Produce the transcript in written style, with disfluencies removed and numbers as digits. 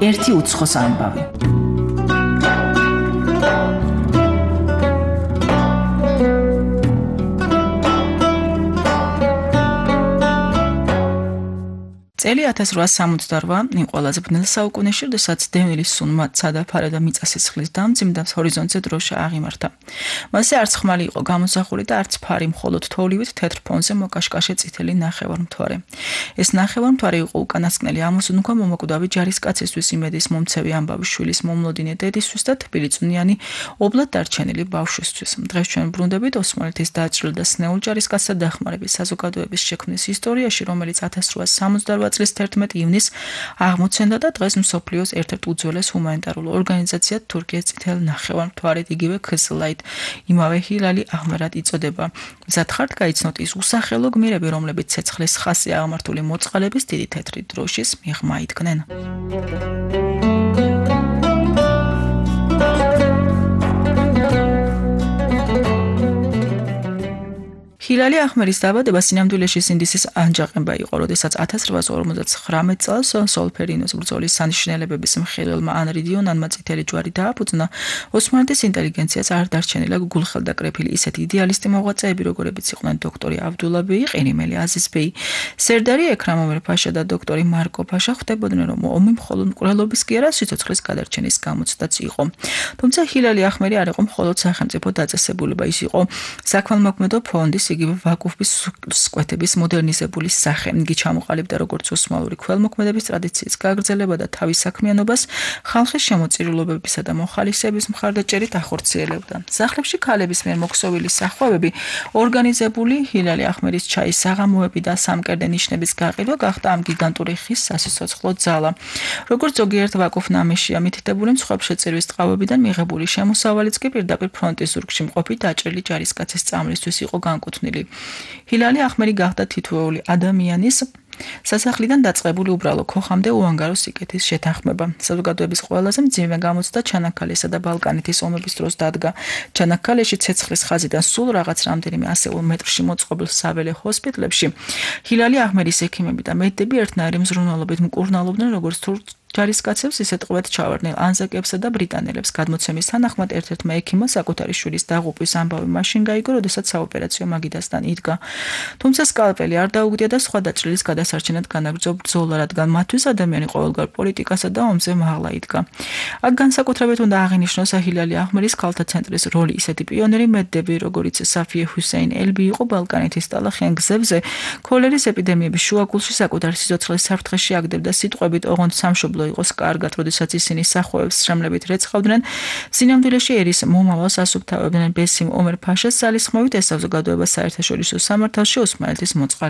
ერთი უცხოს ამბავი. წელი 1868 იმ ყველაზე ბნელ საუკუნეში, როდესაც დევნილის სუნმა ცადაფარა და მიწასისხლის დამძიმ და ჰორიზონტზე დროშა აღიმართა. მასზე არც ხმალი იყო გამოსახული და არც ფარი, მხოლოდ თოვლივით თეთრ ფონზე მოკაშკაშე წითელი ნახევარმთვარე. ეს ნახევარმთვარე იყო უკანასკნელი ამოსუნქვა მომოკვდავი ჯარისკაცისთვის, იმედის მომცევი ამბავის შვილის მომლოდინე დედისთვის და თბილიწუნიანი ობლად დარჩენილი ბავშვისთვის. დღეს ჩვენ ბრუნდებით ოსმალეთის დაჭრილ და სნეულ ჯარისკაცთა დახმარების საზოგადოების შექმნის ისტორიაში, რომელიც 1868 წლის 11 ივნისს აღმოცენდა და დღეს მსოფლიოს ერთ-ერთ უძველეს ჰუმანიტარულ ორგანიზაციად თურქეთის წითელ ნახევარმთვარედ, იგივე ქზლაით, იმავე ჰილალი აჰმერად იწოდება. მზად ხართ გაიცნოთ ის უსახელო გმირები, რომლებიც ცეცხლის ხასზე აღმართული მოწყალების დიდი თეთრი დროშის მიღმა იდგნენ. ჰილალი აჰმერის დაბადება სინამდვილეში სინდისის ანჯაყება იყო, როდესაც 1859 წელს სოლფერინოს ბრძოლის სანიშნელებების მხილველმა ანრი დიონანმა წითელი ჯვარი დააფუძნა. ოსმალეთის ინტელიგენციას არ დარჩენილა გულხელდაკრეფილი ისეთი იდეალისტი მოღვაწეები, როგორებიც იყვნენ დოქტორი აბდულა ბეი, ყირიმელი აზიზ ბეი, სერდარი ექრამ ომერ-ფაშა და დოქტორი მარკო ფაშა ხვდებოდნენ, რომ ომი მხოლოდ მკვლელობის კი არა, სიცოცხლის გადარჩენის გამოცდაც იყო. თუმცა ჰილალი აჰმერი არ იყო მხოლოდ სახელმწიფო დაწესებულება, ის იყო საქველმოქმედო ფონდის იგივე ვაკუფის სკვეთების მოდერნიზებული სახე. იგი ჩამოყალიბდა როგორც ოსმალური ქველმოქმედების ტრადიციის გაგრძელება და თავის საქმიანობას ხალხის შემოწირულობებისა და მოხალისეების მხარდაჭერით ახორციელებდა. სახლებში ქალების მიერ მოქსოვილი სახვევები, ორგანიზებული ჰილალი აჰმერის ჩაის საღამოები და სამკერდე ნიშნების გაყიდვა გახდა ამ გიგანტური ხის სასიცოცხლო ძალა. როგორც ზოგიერთ ვაკუფ ნამეშია მითითებული, მსხვერპლ შეწირვის ტყავებიდან მიღებული შემოსავალიც კი პირდაპირ ფრონტის ზურგში მყოფი დაჭრილი ჯარისკაცის წამლისთვის იყო განკუთვნილი. ჰილალი აჰმერი გახდა თითოეული ადამიანის სასახლიდან დაწყებული უბრალო ქოხამდე უანგარო სიკეთის შეთანხმება. საზოგადოების ყველაზე მძიმე გამოცდა ჩანაქალესა და ბალკანეთის ომების დროს დადგა. ჩანაქალეში ცეცხლის ხაზიდან სულ რაღაც რამდენიმე ასეულ მეტრში მოწყობილ საველე ჰოსპიტლებში ჰილალი აჰმერის ექიმები და მედიკები ერთნაირი მზრუნველობით მკურნალობდნენ, როგორც ჯარისკაცებს, ისე ტყვედ ჩავარდნილ ანზაკებსა და ბრიტანელებს. გადმოცემის თანახმად ერთ-ერთმა ექიმმა საკუთარი შვილის დაღუპვის ამბავი მაშინ გაიგო, როდესაც საოპერაციო მაგიდასთან იდგა. თუმცა სკალპელი არ დაუგდია და სხვა დაჭრილის გადასარჩენად განაგრძო ბრძოლა, რადგან მათთვის ადამიანი ყოველგვარ პოლიტიკასა და ომზე მაღლა იდგა. აქ განსაკუთრებით უნდა აღინიშნოს ჰილალი აჰმერის ქალთა ცენტრის როლი. ისეთი პიონერი მედიკები, როგორიც საფიე ჰუსეინ ელბი იყო ბალკანეთის ტალახიან გზებზე, ქოლერის ეპიდემიების შუაგულში საკუთარ სიცოცხლის საფრთხეში აგდებდა სიტყვებით, ოღონდ სამშობლო იყოს კარგად, როდესაც ისინი სახვევებს შრემლებით რეცხავდნენ. სინამდვილეში ერის მომავალს ასუფთავებდნენ ბესიმ ომერ-ფაშას ძალისხმევით. ეს საზოგადოება საერთაშორისო სამართალში ოსმალეთის მოწყალე